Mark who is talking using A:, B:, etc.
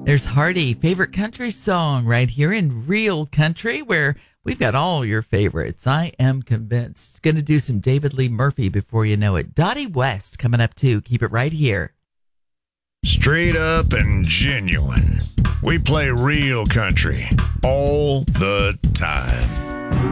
A: There's Hardy, favorite country song right here in Real Country, where we've got all your favorites. I am convinced. Going to do some David Lee Murphy before you know it. Dottie West coming up too. Keep it right here.
B: Straight up and genuine. We play real country all the time.